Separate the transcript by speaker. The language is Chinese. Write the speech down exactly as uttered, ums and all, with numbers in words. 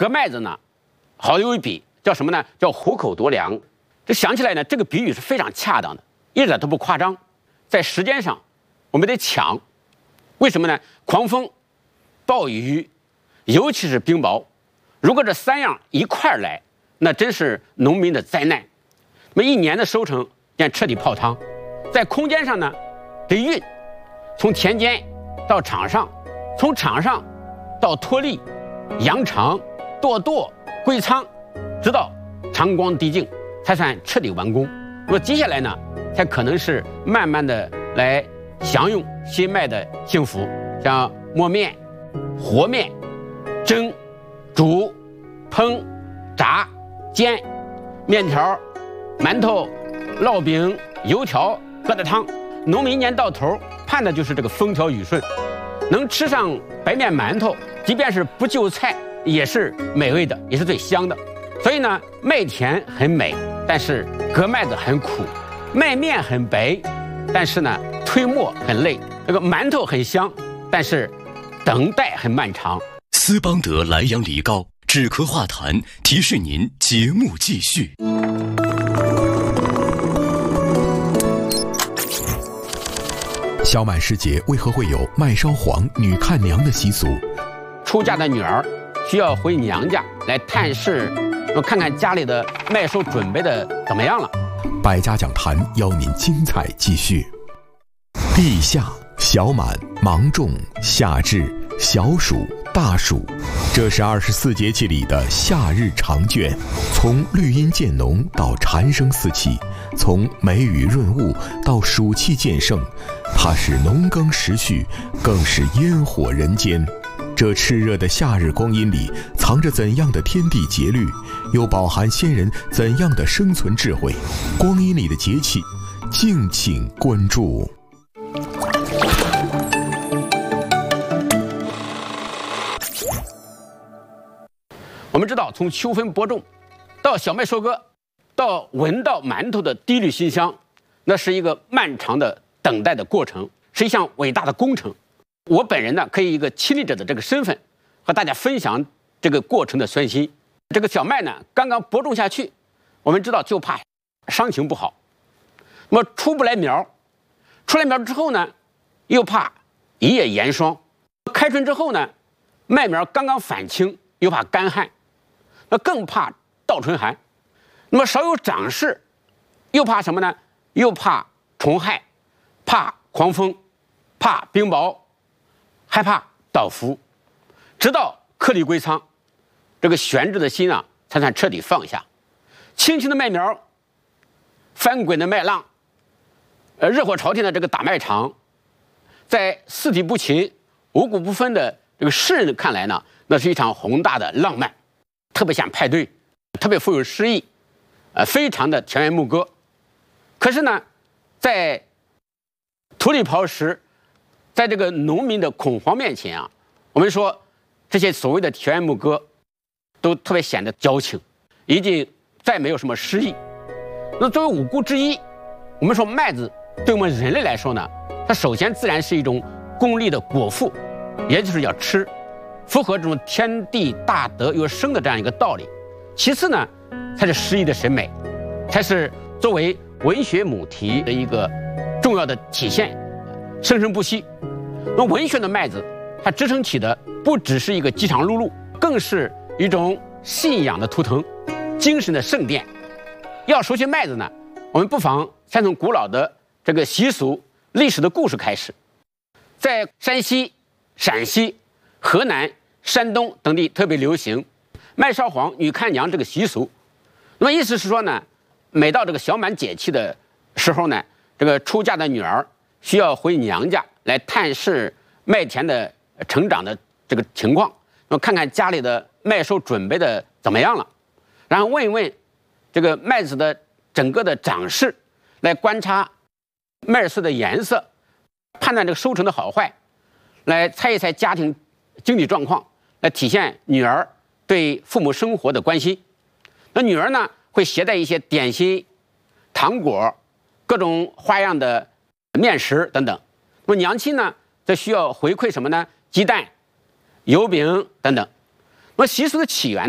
Speaker 1: 割麦子呢，好有一比叫什么呢？叫虎口夺粮。这想起来呢，这个比喻是非常恰当的，一点都不夸张。在时间上，我们得抢，为什么呢？狂风、暴雨，尤其是冰雹，如果这三样一块儿来，那真是农民的灾难。那么一年的收成便彻底泡汤。在空间上呢，得运，从田间到场上，从场上到脱粒、扬场、垛垛、归仓，直到长光滴净，才算彻底完工。那么接下来呢，才可能是慢慢的来享用新麦的幸福，像磨面、和面、蒸、煮、烹、炸、煎、面条、馒头、烙饼、油条、疙瘩汤。农民一年到头盼的就是这个风调雨顺，能吃上白面馒头，即便是不就菜，也是美味的，也是最香的。所以呢，麦田很美，但是割麦子很苦；麦面很白，但是呢，推磨很累；这个馒头很香，但是等待很漫长。
Speaker 2: 斯邦德莱阳梨膏止咳化痰，提示您节目继续。
Speaker 3: 小满时节为何会有麦烧黄女看娘的习俗？
Speaker 1: 出嫁的女儿需要回娘家来探视，看看家里的麦收准备的怎么样了。
Speaker 3: 百家讲坛邀您精彩继续。立夏、小满、芒种、夏至、小暑、大暑，这是二十四节气里的夏日长卷。从绿荫渐浓到蝉声四起，从梅雨润物到暑气渐盛，它是农耕时序，更是烟火人间。这炽热的夏日光阴里，藏着怎样的天地节律，又饱含先人怎样的生存智慧？光阴里的节气，敬请关注。
Speaker 1: 我们知道，从秋分播种到小麦收割，到闻到馒头的滴绿馨香，那是一个漫长的等待的过程，是一项伟大的工程。我本人呢，可以以一个亲历者的这个身份，和大家分享这个过程的酸辛。这个小麦呢，刚刚播种下去，我们知道就怕伤情不好，那么出不来苗，出来苗之后呢，又怕一夜严霜，开春之后呢，麦苗刚刚返青，又怕干旱，那更怕倒春寒。那么少有长势，又怕什么呢？又怕虫害，怕狂风，怕冰雹，害怕倒伏。直到颗粒归仓，这个悬着的心啊，才算彻底放下。轻轻的麦苗，翻滚的麦浪，呃，热火朝天的这个打麦场，在四体不勤、五谷不分的这个世人看来呢，那是一场宏大的浪漫，特别像派对，特别富有诗意，呃，非常的田园牧歌。可是呢，在土里刨食，在这个农民的恐慌面前啊，我们说这些所谓的田园牧歌，都特别显得矫情，已经再没有什么诗意。那作为五谷之一，我们说麦子对我们人类来说呢，它首先自然是一种功利的果腹，也就是要吃，符合这种天地大德有生的这样一个道理。其次呢，才是诗意的审美，才是作为文学母题的一个重要的体现，生生不息。那文学的麦子，它支撑起的不只是一个饥肠辘辘，更是一种信仰的图腾，精神的圣殿。要熟悉麦子呢，我们不妨先从古老的这个习俗、历史的故事开始。在山西、陕西、河南、山东等地特别流行麦烧黄女看娘这个习俗。那么意思是说呢，每到这个小满节气的时候呢，这个出嫁的女儿需要回娘家来探视麦田的成长的这个情况，那么看看家里的麦收准备的怎么样了，然后问一问这个麦子的整个的长势，来观察麦色的颜色，判断这个收成的好坏，来猜一猜家庭经济状况，来体现女儿对父母生活的关心。那女儿呢，会携带一些点心、糖果、各种花样的面食等等。那么娘亲呢，则需要回馈什么呢？鸡蛋、油饼等等。那么习俗的起源